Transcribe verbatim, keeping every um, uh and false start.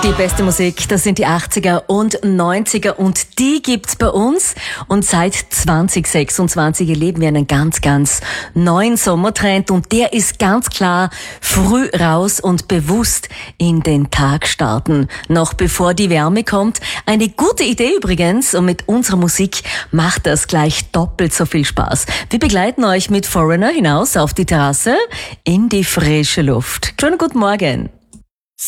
Die beste Musik, das sind die achtziger und neunziger und die gibt's bei uns. Und seit zwanzig sechsundzwanzig erleben wir einen ganz, ganz neuen Sommertrend und der ist ganz klar früh raus und bewusst in den Tag starten. Noch bevor die Wärme kommt. Eine gute Idee übrigens und mit unserer Musik macht das gleich doppelt so viel Spaß. Wir begleiten euch mit Foreigner hinaus auf die Terrasse in die frische Luft. Schönen guten Morgen.